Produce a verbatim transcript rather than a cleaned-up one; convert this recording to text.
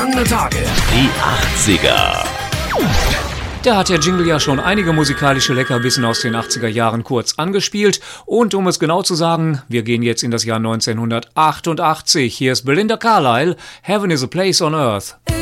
Tage. Die achtziger. Da hat der Jingle ja schon einige musikalische Leckerbissen aus den achtziger Jahren kurz angespielt. Und um es genau zu sagen, wir gehen jetzt in das Jahr neunzehnhundertachtundachtzig. Hier ist Belinda Carlisle, Heaven is a Place on Earth.